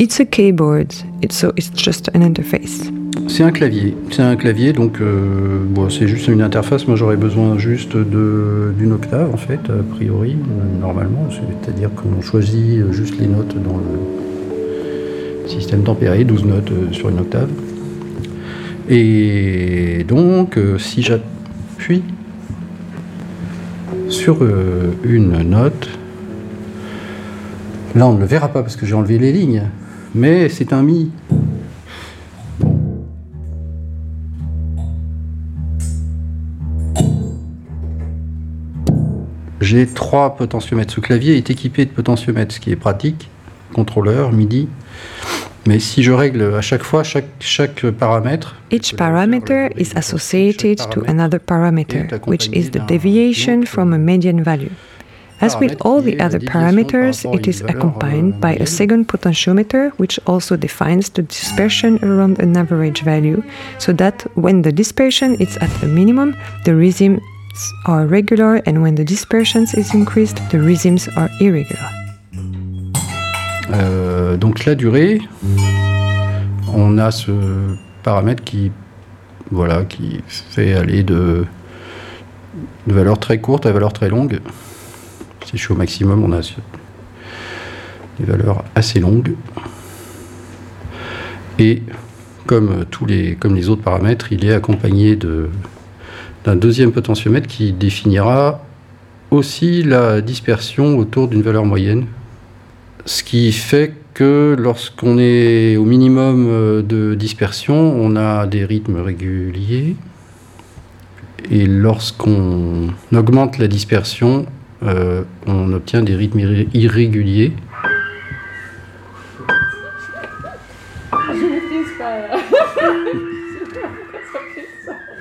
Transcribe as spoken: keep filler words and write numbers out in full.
It's a keyboard, it's, so it's just an interface. C'est un clavier. C'est un clavier, donc euh, bon, c'est juste une interface. Moi, j'aurais besoin juste de, d'une octave, en fait, a priori, euh, normalement. C'est-à-dire qu'on choisit juste les notes dans le système tempéré, douze notes euh, sur une octave. Et donc, euh, si j'appuie sur euh, une note, là, on ne le verra pas parce que j'ai enlevé les lignes, mais c'est un mi. J'ai trois potentiomètres. Ce clavier est équipé de potentiomètres, ce qui est pratique, contrôleur, MIDI. Mais si je règle à chaque fois chaque, chaque paramètre... Each parameter is associated to another parameter, which is the deviation from a median value. As with all the other parameters, it is accompanied by a second potentiometer, which also defines the dispersion around an average value, so that when the dispersion is at a minimum, the rhythms are regular, and when the dispersion is increased, the rhythms are irregular. Euh, donc la durée, on a ce paramètre qui, voilà, qui fait aller de, de valeurs très courtes à valeurs très longues. Si je suis au maximum, on a des valeurs assez longues. Et comme tous les, comme les autres paramètres, il est accompagné de, d'un deuxième potentiomètre qui définira aussi la dispersion autour d'une valeur moyenne. Ce qui fait que lorsqu'on est au minimum de dispersion, on a des rythmes réguliers. Et lorsqu'on augmente la dispersion, euh, on obtient des rythmes irré- irréguliers. Je maîtrise pas là. Je sais pas pourquoi ça fait ça.